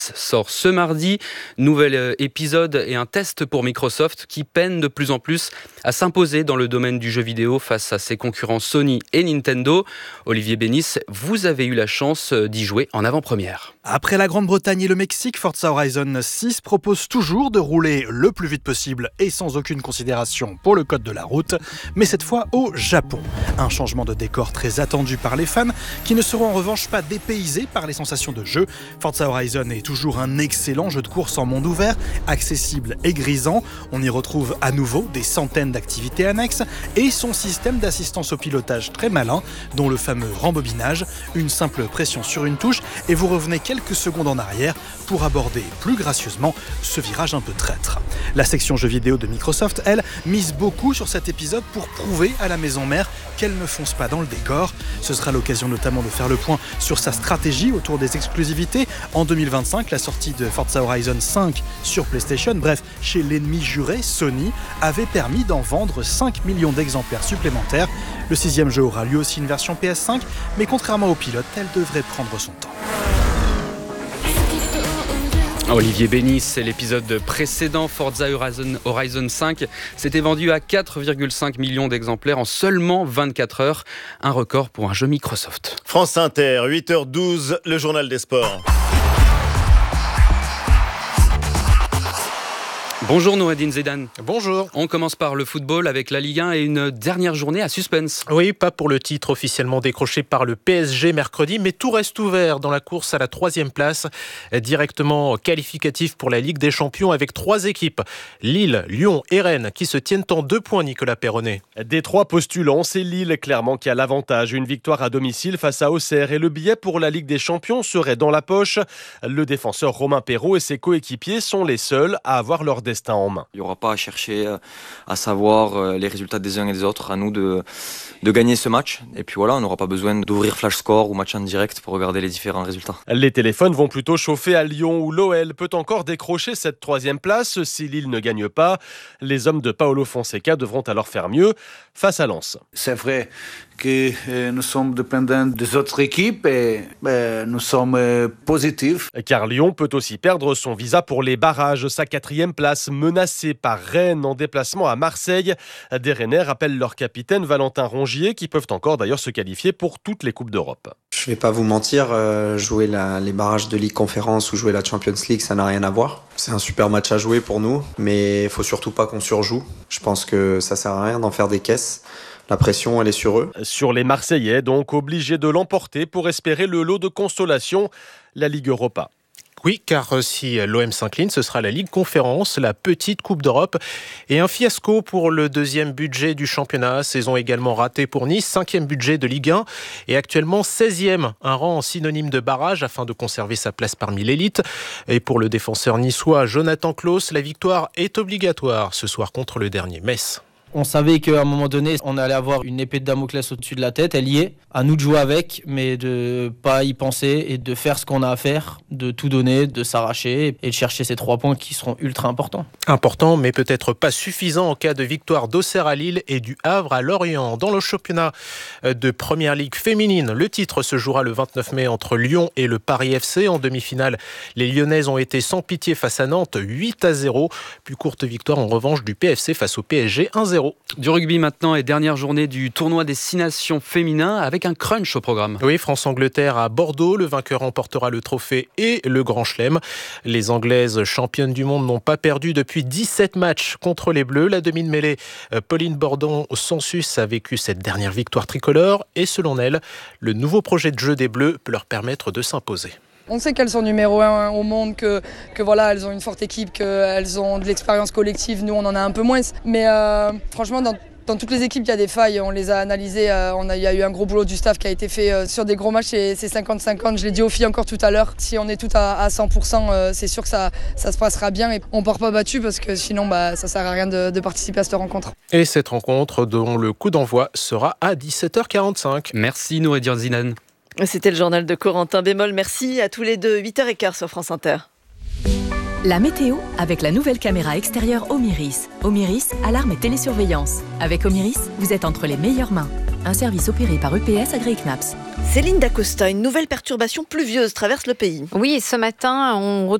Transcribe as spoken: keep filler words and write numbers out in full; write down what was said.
sort ce mardi. Nouvel épisode et un test pour Microsoft qui peine de plus en plus à s'imposer dans le domaine du jeu vidéo face à ses concurrents Sony et Nintendo. Olivier Bénis, vous avez eu la chance d'y jouer en avant-première. Après la Grande-Bretagne et le Mexique, Forza Horizon six propose toujours de rouler le plus vite possible et sans aucune considération pour le code de la route, mais cette fois au Japon. Un changement de décor très attendu par les fans qui ne seront en revanche pas dépaysés par les sensations de jeu. Forza Horizon est toujours un excellent jeu de course en monde ouvert, accessible et grisant. On y retrouve à nouveau des centaines d'activités annexes et son système d'assistance au pilotage très malin, dont le fameux rembobinage, une simple pression sur une touche et vous revenez quelques secondes en arrière pour aborder plus gracieusement ce virage un peu traître. La section jeux vidéo de Microsoft, elle, mise beaucoup sur cet épisode pour prouver à la maison mère qu'elle ne fonce pas dans le décor. Ce sera l'occasion notamment de faire le point sur sa stratégie autour des exclusivités. En deux mille vingt-cinq, la sortie de Forza Horizon cinq sur PlayStation, bref, chez l'ennemi juré, Sony, avait permis d'en vendre cinq millions d'exemplaires supplémentaires. Le sixième jeu aura lui aussi une version P S cinq, mais contrairement au pilote, elle devrait prendre son temps. Olivier Bénis, c'est l'épisode précédent, Forza Horizon, Horizon cinq, s'était vendu à quatre virgule cinq millions d'exemplaires en seulement vingt-quatre heures. Un record pour un jeu Microsoft. France Inter, huit heures douze, le journal des sports. Bonjour Noureddine Zedane. Bonjour. On commence par le football avec la Ligue un et une dernière journée à suspense. Oui, pas pour le titre officiellement décroché par le P S G mercredi, mais tout reste ouvert dans la course à la troisième place, directement qualificatif pour la Ligue des Champions avec trois équipes, Lille, Lyon et Rennes, qui se tiennent en deux points, Nicolas Perronnet. Des trois postulants, c'est Lille clairement qui a l'avantage. Une victoire à domicile face à Auxerre et le billet pour la Ligue des Champions serait dans la poche. Le défenseur Romain Perraud et ses coéquipiers sont les seuls à avoir leur destin en main. Il n'y aura pas à chercher à savoir les résultats des uns et des autres, à nous de, de gagner ce match. Et puis voilà, on n'aura pas besoin d'ouvrir Flash Score ou match en direct pour regarder les différents résultats. Les téléphones vont plutôt chauffer à Lyon où l'O L peut encore décrocher cette troisième place si Lille ne gagne pas. Les hommes de Paolo Fonseca devront alors faire mieux face à Lens. C'est vrai que euh, nous sommes dépendants des autres équipes et euh, nous sommes euh, positifs. Car Lyon peut aussi perdre son visa pour les barrages, sa quatrième place menacée par Rennes en déplacement à Marseille. Des Rennais rappellent leur capitaine Valentin Rongier qui peuvent encore d'ailleurs se qualifier pour toutes les Coupes d'Europe. Je vais pas vous mentir, euh, jouer la, les barrages de Ligue Conférence ou jouer la Champions League, ça n'a rien à voir. C'est un super match à jouer pour nous, mais il faut surtout pas qu'on surjoue. Je pense que ça sert à rien d'en faire des caisses. La pression, elle est sur eux. Sur les Marseillais, donc obligés de l'emporter pour espérer le lot de consolation, la Ligue Europa. Oui, car si l'O M s'incline, ce sera la Ligue Conférence, la petite Coupe d'Europe. Et un fiasco pour le deuxième budget du championnat. Saison également ratée pour Nice, cinquième budget de Ligue un et actuellement seizième. Un rang synonyme de barrage afin de conserver sa place parmi l'élite. Et pour le défenseur niçois Jonathan Klaus, la victoire est obligatoire ce soir contre le dernier Metz. On savait qu'à un moment donné, on allait avoir une épée de Damoclès au-dessus de la tête, elle y est. À nous de jouer avec, mais de pas y penser et de faire ce qu'on a à faire, de tout donner, de s'arracher et de chercher ces trois points qui seront ultra importants. Important, mais peut-être pas suffisant en cas de victoire d'Auxerre à Lille et du Havre à Lorient. Dans le championnat de Première Ligue féminine, le titre se jouera le vingt-neuf mai entre Lyon et le Paris F C. En demi-finale, les Lyonnaises ont été sans pitié face à Nantes, huit à zéro. Plus courte victoire en revanche du P F C face au P S G, un zéro. Du rugby maintenant et dernière journée du tournoi des six nations féminins avec un crunch au programme. Oui, France-Angleterre à Bordeaux. Le vainqueur emportera le trophée et le Grand Chelem. Les Anglaises championnes du monde n'ont pas perdu depuis dix-sept matchs contre les Bleus. La demi de mêlée, Pauline Bordon-Sansus a vécu cette dernière victoire tricolore. Et selon elle, le nouveau projet de jeu des Bleus peut leur permettre de s'imposer. On sait qu'elles sont numéro un au monde, que, que voilà, elles ont une forte équipe, qu'elles ont de l'expérience collective. Nous, on en a un peu moins. Mais euh, franchement, dans, dans toutes les équipes, il y a des failles. On les a analysées. Euh, on a, il y a eu un gros boulot du staff qui a été fait euh, sur des gros matchs. Et c'est cinquante cinquante. Je l'ai dit aux filles encore tout à l'heure. Si on est toutes à, à cent pour cent, euh, c'est sûr que ça, ça se passera bien. Et on ne part pas battu parce que sinon, bah, ça ne sert à rien de, de participer à cette rencontre. Et cette rencontre dont le coup d'envoi sera à dix-sept heures quarante-cinq. Merci Noureddine Zedane. C'était le journal de Corentin Bémol. Merci à tous les deux. huit heures quinze sur France Inter. La météo avec la nouvelle caméra extérieure Omiris. Omiris, alarme et télésurveillance. Avec Omiris, vous êtes entre les meilleures mains. un service opéré par E P S agréé C N A P S. Céline Dacosta, une nouvelle perturbation pluvieuse traverse le pays. Oui, ce matin, on